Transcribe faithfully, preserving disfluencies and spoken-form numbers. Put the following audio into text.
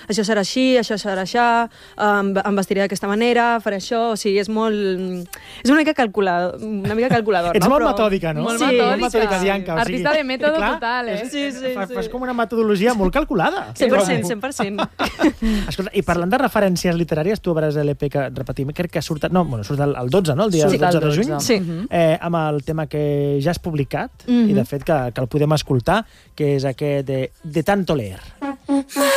això serà així, això serà això, em, em vestiré d'aquesta manera, faré això, o sigui, és molt... És una mica calculador, una mica calculador, Ets no? molt Però... metòdica, no? Molt Sí, metòdica. molt metòdica, Bianca. O sigui, Artista de mètode clar, total, eh? Sí, sí, fas, sí. fas com una metodologia molt calculada. cent per cent, cent per cent. Escolta, i parlant de referències literàries, tu veuràs l'E P que, repetim, crec que surt... No, bueno, surt el, el dotze, no? El dia Surt dotze el de juny. dotze. Sí. Eh, amb el tema que ja has publicat, Mhm. i de fet que, que el podem escoltar, que és aquest de, de tanto leer.